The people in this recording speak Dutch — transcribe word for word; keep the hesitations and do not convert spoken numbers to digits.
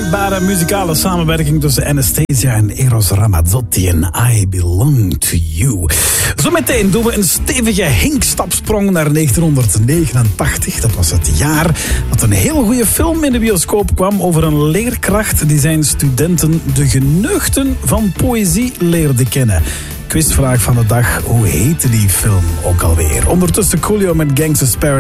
onvergetbare muzikale samenwerking tussen Anastasia en Eros Ramazzotti en I Belong to You. Zometeen doen we een stevige hinkstapsprong naar negentienhonderdnegenentachtig. Dat was het jaar dat een heel goede film in de bioscoop kwam over een leerkracht die zijn studenten de geneugten van poëzie leerde kennen. Quizvraag van de dag, hoe heette die film ook alweer? Ondertussen Coolio met Gangsta's Paradise.